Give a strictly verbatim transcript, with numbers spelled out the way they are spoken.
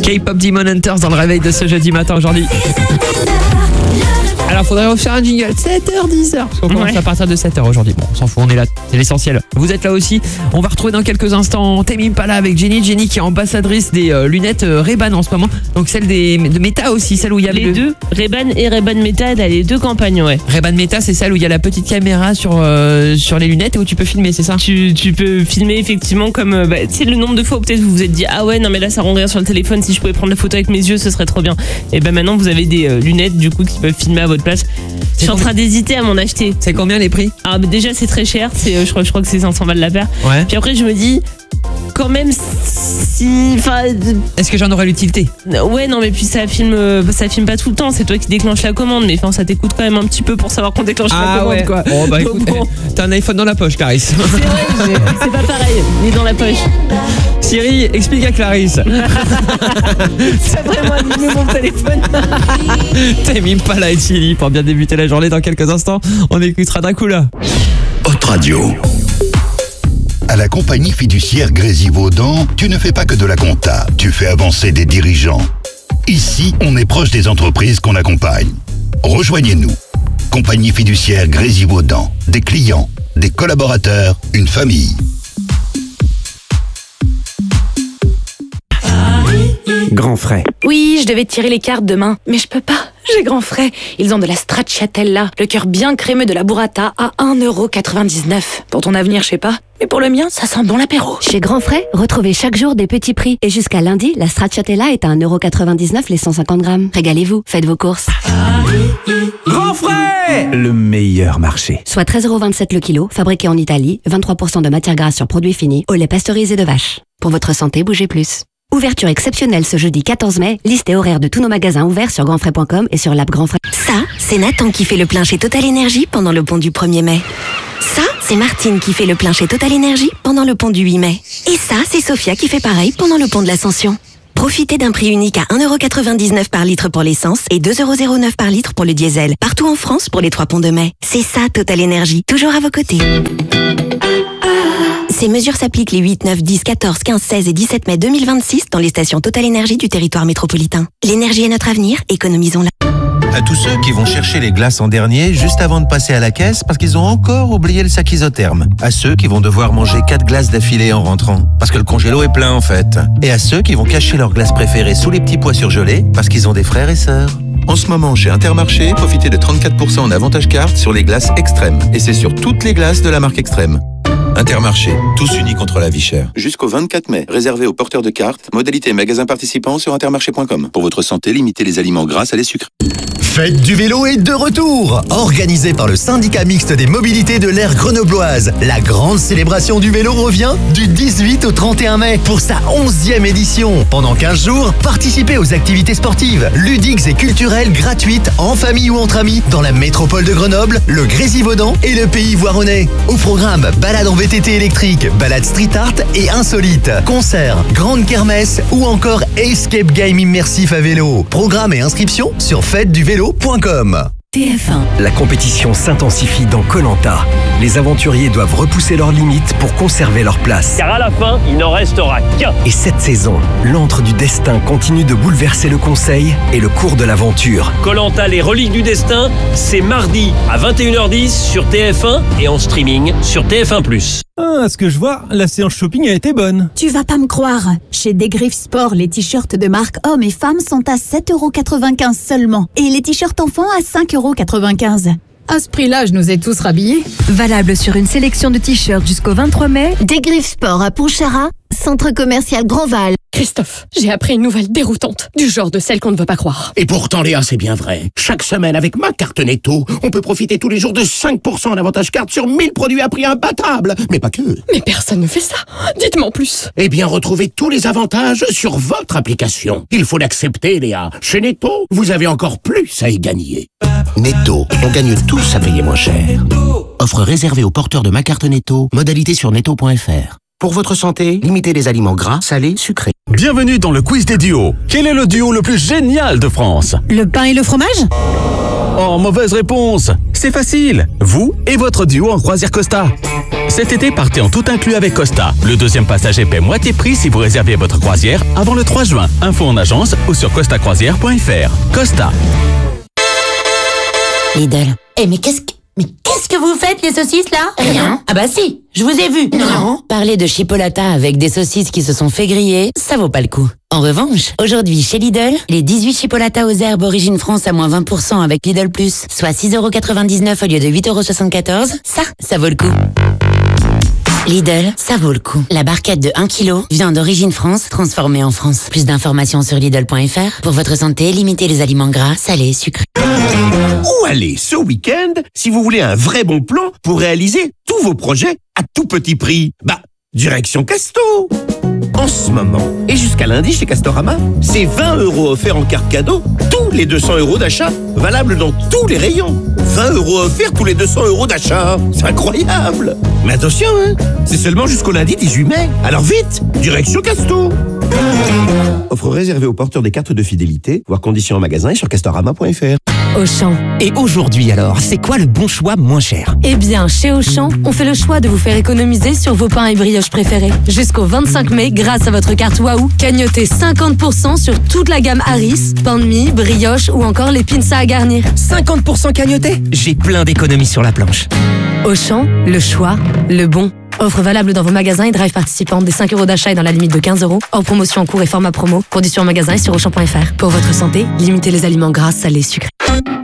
K-pop Demon Hunters dans le réveil de ce jeudi matin aujourd'hui. Alors, faudrait refaire un jingle. sept heures, dix heures. Parce qu'on commence ouais. à partir de sept heures aujourd'hui. Bon, on s'en fout, on est là. C'est l'essentiel. Vous êtes là aussi. On va retrouver dans quelques instants Tame Impala avec Jenny. Jenny qui est ambassadrice des euh, lunettes euh, Ray-Ban en ce moment. Donc, celle des, de Meta aussi, celle où il y a les le... deux. Ray-Ban et Ray-Ban Meta, elle a les deux campagnes, ouais. Ray-Ban Meta, c'est celle où il y a la petite caméra sur, euh, sur les lunettes et où tu peux filmer, c'est ça? Tu, tu peux filmer effectivement comme... Euh, bah, tu sais, le nombre de fois où peut-être vous vous êtes dit ah ouais, non mais là ça rend rien sur le téléphone. Si je pouvais prendre la photo avec mes yeux, ce serait trop bien. Et ben bah, maintenant, vous avez des euh, lunettes du coup qui peuvent filmer à votre place. Je suis en train d'hésiter à m'en acheter. C'est combien les prix? Ah, mais déjà c'est très cher, c'est, euh, je, crois, je crois que c'est cinq cents balles la paire. Ouais. Puis après je me dis, quand même si... Enfin, est-ce que j'en aurais l'utilité? Ouais, non mais puis ça filme, ça filme pas tout le temps, c'est toi qui déclenches la commande, mais enfin ça t'écoute quand même un petit peu pour savoir qu'on déclenche ah, la commande ouais. quoi. Oh bah écoute, bon. T'as un iPhone dans la poche, Clarisse. C'est vrai, c'est pas pareil, ni dans la poche. Siri, explique à Clarisse. C'est vraiment allumé mon téléphone. T'es même pas là, Chili, pour bien débuter la journée dans quelques instants. On écoutera d'un coup là. Hot Radio. À la compagnie fiduciaire Grésy-Vaudan, tu ne fais pas que de la compta, tu fais avancer des dirigeants. Ici, on est proche des entreprises qu'on accompagne. Rejoignez-nous. Compagnie fiduciaire Grésy-Vaudan. Des clients, des collaborateurs, une famille. Grand frais. Oui, je devais tirer les cartes demain, mais je peux pas. J'ai grand frais. Ils ont de la stracciatella, le cœur bien crémeux de la burrata à un euro quatre-vingt-dix-neuf. Pour ton avenir, je sais pas. Mais pour le mien, ça sent bon l'apéro. Chez Grand Frais, retrouvez chaque jour des petits prix. Et jusqu'à lundi, la stracciatella est à un euro quatre-vingt-dix-neuf les cent cinquante grammes. Régalez-vous, faites vos courses. Grand frais, le meilleur marché. Soit treize euros vingt-sept le kilo, fabriqué en Italie, vingt-trois pour cent de matière grasse sur produits finis, au lait pasteurisé de vache. Pour votre santé, bougez plus. Ouverture exceptionnelle ce jeudi quatorze mai, liste et horaire de tous nos magasins ouverts sur grand frais point com et sur l'app Grand Frais. Ça, c'est Nathan qui fait le plein chez Total Énergie pendant le pont du premier mai. Ça, c'est Martine qui fait le plein chez Total Énergie pendant le pont du huit mai. Et ça, c'est Sophia qui fait pareil pendant le pont de l'Ascension. Profitez d'un prix unique à un euro quatre-vingt-dix-neuf par litre pour l'essence et deux euros zéro neuf par litre pour le diesel. Partout en France pour les trois ponts de mai. C'est ça Total Énergie, toujours à vos côtés. Ces mesures s'appliquent les huit, neuf, dix, quatorze, quinze, seize et dix-sept mai deux mille vingt-six dans les stations Total Énergie du territoire métropolitain. L'énergie est notre avenir, économisons-la. À tous ceux qui vont chercher les glaces en dernier juste avant de passer à la caisse parce qu'ils ont encore oublié le sac isotherme. À ceux qui vont devoir manger quatre glaces d'affilée en rentrant parce que le congélo est plein en fait. Et à ceux qui vont cacher leurs glaces préférées sous les petits pois surgelés parce qu'ils ont des frères et sœurs. En ce moment, chez Intermarché, profitez de trente-quatre pour cent en avantage carte sur les glaces Extrême. Et c'est sur toutes les glaces de la marque Extrême. Intermarché, tous unis contre la vie chère. Jusqu'au vingt-quatre mai, réservé aux porteurs de cartes, modalité magasin participant sur intermarché point com. Pour votre santé, limitez les aliments gras à les sucres. Fête du vélo est de retour. Organisée par le syndicat mixte des mobilités de l'aire grenobloise, la grande célébration du vélo revient du dix-huit au trente et un mai pour sa onzième édition. Pendant quinze jours, participez aux activités sportives, ludiques et culturelles gratuites en famille ou entre amis dans la métropole de Grenoble, le Grésy-Vaudan et le pays voironnais. Au programme, balade en V T T électrique, balade street art et insolite, concerts, grande kermesse ou encore escape game immersif à vélo. Programme et inscription sur fête du vélo point com. T F un. La compétition s'intensifie dans Koh Lanta. Les aventuriers doivent repousser leurs limites pour conserver leur place. Car à la fin, il n'en restera qu'un. Et cette saison, l'antre du destin continue de bouleverser le conseil et le cours de l'aventure. Koh Lanta, les reliques du destin, c'est mardi à vingt et une heures dix sur T F un et en streaming sur T F un plus. Ah, à ce que je vois, la séance shopping a été bonne. Tu vas pas me croire. Chez Desgriffes Sport, les t-shirts de marque hommes et femmes sont à sept euros quatre-vingt-quinze seulement. Et les t-shirts enfants à cinq euros quatre-vingt-quinze. À ce prix-là, je nous ai tous rhabillés. Valable sur une sélection de t-shirts jusqu'au vingt-trois mai. Desgriffes Sport à Pontcharra, centre commercial Grandval. Christophe, j'ai appris une nouvelle déroutante, du genre de celle qu'on ne veut pas croire. Et pourtant, Léa, c'est bien vrai. Chaque semaine, avec ma carte Netto, on peut profiter tous les jours de cinq pour cent en avantage carte sur mille produits à prix imbattable. Mais pas que. Mais personne ne fait ça. Dites-moi en plus. Eh bien, retrouvez tous les avantages sur votre application. Il faut l'accepter, Léa. Chez Netto, vous avez encore plus à y gagner. Netto, on gagne tous à payer moins cher. Offre réservée aux porteurs de ma carte Netto, modalité sur netto point f r. Pour votre santé, limitez les aliments gras, salés, sucrés. Bienvenue dans le quiz des duos. Quel est le duo le plus génial de France? Le pain et le fromage? Oh, mauvaise réponse. C'est facile. Vous et votre duo en croisière Costa. Cet été, partez en tout inclus avec Costa. Le deuxième passager paie moitié prix si vous réservez votre croisière avant le trois juin. Info en agence ou sur costa croisière point f r. Costa. Lidl. Eh mais qu'est-ce que... Mais qu'est-ce que vous faites, les saucisses, là? Rien. Ah bah si, je vous ai vu. Non. Parler de chipolata avec des saucisses qui se sont fait griller, ça vaut pas le coup. En revanche, aujourd'hui, chez Lidl, les dix-huit chipolatas aux herbes Origine France à moins vingt pour cent avec Lidl Plus, soit six euros quatre-vingt-dix-neuf au lieu de huit euros soixante-quatorze, ça, ça vaut le coup. Lidl, ça vaut le coup. La barquette de un kilo vient d'Origine France, transformée en France. Plus d'informations sur Lidl point f r. Pour votre santé, limitez les aliments gras, salés et sucrés. Où aller ce week-end si vous voulez un vrai bon plan pour réaliser tous vos projets à tout petit prix? Bah, direction Casto. En ce moment, et jusqu'à lundi chez Castorama, c'est vingt euros offerts en carte cadeau, tous les deux cents euros d'achat, valable dans tous les rayons. vingt euros offerts tous les deux cents euros d'achat. C'est incroyable. Mais attention, hein, c'est seulement jusqu'au lundi dix-huit mai. Alors vite, direction Casto. Offre réservée aux porteurs des cartes de fidélité, voire conditions en magasin et sur castorama point f r. Auchan. Et aujourd'hui alors, c'est quoi le bon choix moins cher? Eh bien, chez Auchan, on fait le choix de vous faire économiser sur vos pains et brioches préférés. Jusqu'au vingt-cinq mai, grâce à votre carte Waouh, cagnotez cinquante pour cent sur toute la gamme Harris, pain de mie, brioche ou encore les pinces à garnir. cinquante pour cent cagnoté? J'ai plein d'économies sur la planche. Auchan, le choix, le bon. Offre valable dans vos magasins et drive participants des cinq euros d'achat et dans la limite de quinze euros. Hors promotion en cours et format promo. Conditions en magasin et sur auchan point f r. Pour votre santé, limitez les aliments gras, salés, sucrés.